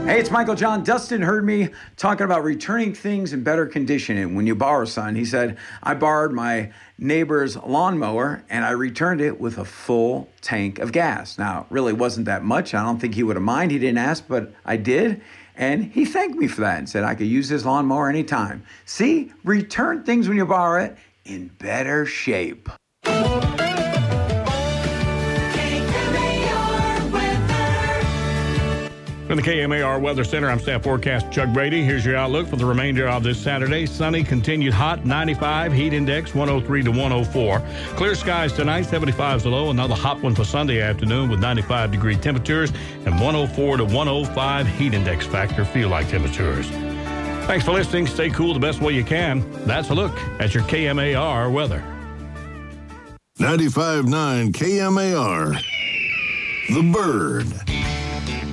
Hey, it's Michael John. Dustin heard me talking about returning things in better condition. And when you borrow something, he said, I borrowed my neighbor's lawnmower and I returned it with a full tank of gas. Now, it really wasn't that much. I don't think he would have minded. He didn't ask, but I did. And he thanked me for that and said I could use his lawnmower anytime. See, return things when you borrow it in better shape. From the KMAR Weather Center, I'm Staff Forecast Chuck Brady. Here's your outlook for the remainder of this Saturday. Sunny, continued hot, 95, heat index 103 to 104. Clear skies tonight, 75 is the low. Another hot one for Sunday afternoon with 95-degree temperatures and 104 to 105 heat index factor feel-like temperatures. Thanks for listening. Stay cool the best way you can. That's a look at your KMAR weather. 95.9 KMAR. The Bird.